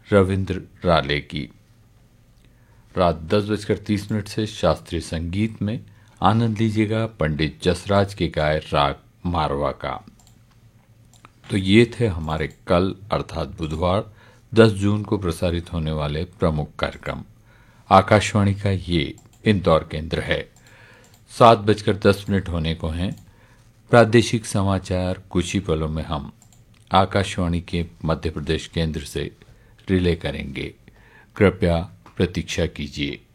रविंद्र राले की। रात 10:30 से शास्त्रीय संगीत में आनंद लीजिएगा पंडित जसराज के गाए राग मारवा का। तो ये थे हमारे कल अर्थात बुधवार 10 जून को प्रसारित होने वाले प्रमुख कार्यक्रम। आकाशवाणी का ये इंदौर केंद्र है। 7:10 होने को हैं। प्रादेशिक समाचार कुछ ही पलों में हम आकाशवाणी के मध्य प्रदेश केंद्र से रिले करेंगे। कृपया प्रतीक्षा कीजिए।